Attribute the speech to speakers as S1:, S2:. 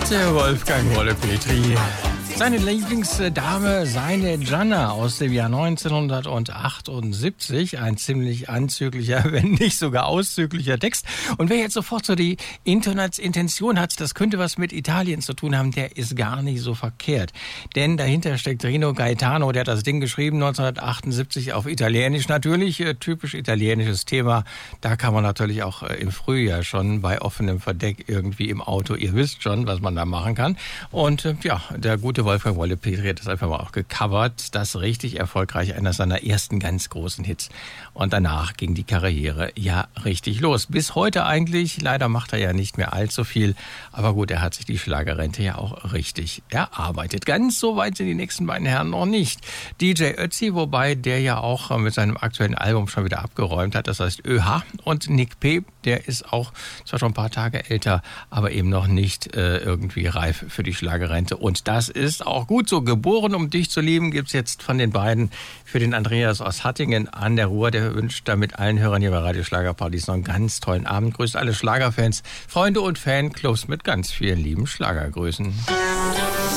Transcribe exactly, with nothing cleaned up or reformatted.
S1: Der Wolfgang Wolle Petri. Seine Lieblingsdame, seine Gianna aus dem Jahr neunzehnhundertachtundsiebzig. Ein ziemlich anzüglicher, wenn nicht sogar auszüglicher Text. Und wer jetzt sofort so die Intention hat, das könnte was mit Italien zu tun haben, der ist gar nicht so verkehrt. Denn dahinter steckt Rino Gaetano, der hat das Ding geschrieben, neunzehnhundertachtundsiebzig auf Italienisch natürlich. Typisch italienisches Thema. Da kann man natürlich auch im Frühjahr schon bei offenem Verdeck irgendwie im Auto, ihr wisst schon, was man da machen kann. Und ja, der gute Wolfgang Wolle Petri hat das einfach mal auch gecovert. Das richtig erfolgreich, einer seiner ersten ganz großen Hits. Und danach ging die Karriere ja richtig los. Bis heute eigentlich. Leider macht er ja nicht mehr allzu viel. Aber gut, er hat sich die Schlagerrente ja auch richtig erarbeitet. Ganz so weit sind die nächsten beiden Herren noch nicht. D J Ötzi, wobei der ja auch mit seinem aktuellen Album schon wieder abgeräumt hat. Das heißt ÖH. Und Nick P., der ist auch zwar schon ein paar Tage älter, aber eben noch nicht äh, irgendwie reif für die Schlagerrente. Und das ist auch gut so. Geboren, um dich zu lieben, gibt's jetzt von den beiden für den Andreas aus Hattingen an der Ruhr. Der wünscht damit allen Hörern hier bei Radio Schlagerpartys noch einen ganz tollen Abend. Grüßt alle Schlagerfans, Freunde und Fanclubs mit ganz vielen lieben Schlagergrüßen.